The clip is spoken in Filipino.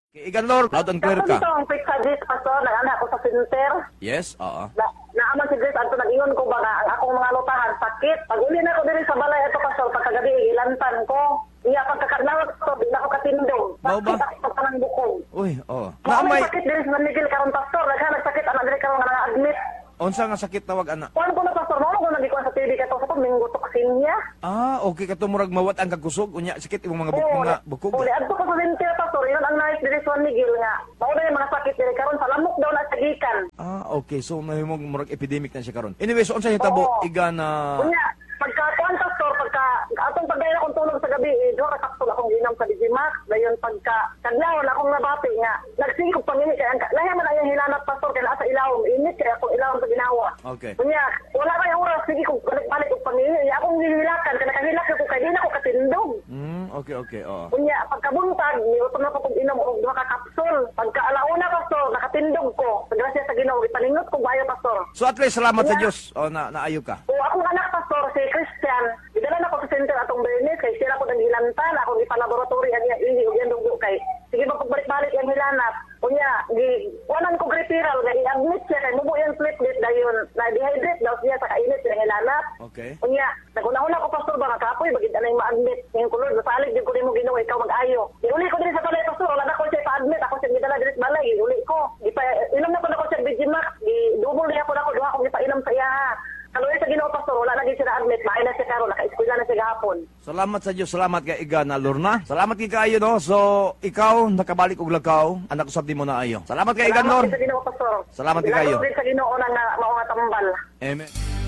Igan Lord, loud and clear ka. Kapag ito ang quick suggest, Pastor, nag-anak ko sa center. Yes, oo. Naaman si Grace, ato nag-ingon ko ba nga, ang akong mga lutahan, sakit. Pag uli na ko din sa balay, ito Pastor, pagkagabi, ilantan ko. Iya, pagkakadlawat ko, di na ako katindong. Bao ba? Sakit ako ng bukong. Uy, oo. May sakit din sa Miguel karon Pastor, nagsakit, anak din karon nga admit. Unsa nga sakit tawag ana? Kuan ko na Pastor, mo ko nagikuan sa TV kato sa minggo toksin niya. Okay ka murag mawat ang kagkusog unya sakit imong mga bukog. Uli, adto ko sa center Pastor, yun ang nais din sa Miguel nga. Mao na yung mga sakit din karon sa lamok daw na sagikan. Okay. So mahimong murag epidemic na siya karon. Anyway, so unsa hitabo iga na Unya, pagka-kuan Pastor, atong pagdaya akong tulog sa gabi, duha ka kapsul akong ginam sa Digimax, dayon kadlawon akong nabati nga. Nagsigog pamili kay ang lahi man ayang hilanat Pastor kay naa sa ilawom, init kay akong ilawom sa ginawa. Okay. Unya, wala kay oras sige kog balik og pamili, akong gihilakan kay nakahilak ko kay di na ko katindog. Okay, oo. Unya, pagkabuntag, niutom na ko kog inom og duha ka kapsul. Pagka alauna Pastor, nakatindog ko. Grasya sa Ginoo, ipaningot ko bayo Pastor. So at least salamat sa Dios. Naayo ka. O akong anak Pastor si Christian, idala na ko sa center atong Bernes kay sila ko nang hilantan, akong ipalaboratory ang ihi ug yan dugo kay sige ba pagbalik-balik ang hilanat. Unya, wanan ko referral nga i-admit siya kay mubo yung platelet dayon na dehydrate daw siya sa kainit ng hilanat. Okay. Unya, naguna-una ko Pastor ba nga kapoy bagid anay ma-admit ning kulod salig din ko nimo Ginoo ikaw mag-ayo. Iuli ko din sa balay Pastor, wala na ko siya pa-admit, ako siya gidala diri sa balay, iuli ko. Inom na ko na ko siya Digimax, double niya ko na ko duha ko gipainom sa iya. Kaloy sa Ginoo Pastor, wala na gid siya admit, maay na siya karon, naka-eskwela na siya gahapon. Salamat sa Dios, salamat kay iga na Lorna. Salamat kay kayo no. So ikaw nakabalik og lakaw, anak usab mo na ayo. Salamat kay iga Lord. Salamat sa Ginoo Pastor. Salamat kay kayo. Salamat sa Ginoo na mao nga tambal. Amen.